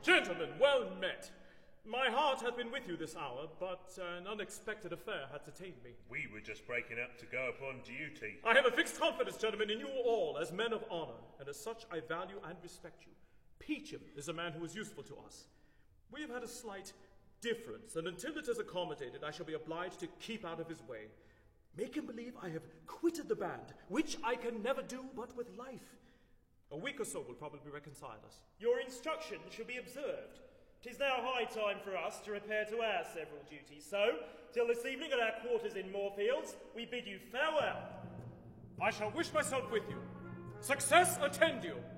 Gentlemen, well met. My heart hath been with you this hour, but an unexpected affair hath detained me. We were just breaking up to go upon duty. I have a fixed confidence, gentlemen, in you all as men of honor, and as such I value and respect you. Peacham is a man who is useful to us. We have had a slight difference, and until it is accommodated, I shall be obliged to keep out of his way. Make him believe I have quitted the band, which I can never do but with life. A week or so will probably reconcile us. Your instructions should be observed. 'Tis now high time for us to repair to our several duties. So, till this evening at our quarters in Moorfields, we bid you farewell. I shall wish myself with you. Success attend you.